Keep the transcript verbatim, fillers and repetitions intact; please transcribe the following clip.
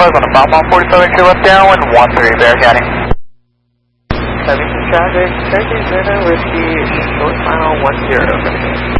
cars on the southbound forty-seven two left downwind, one three, Bear County. Seven traffic, thirteen zero whiskey, short final one zero.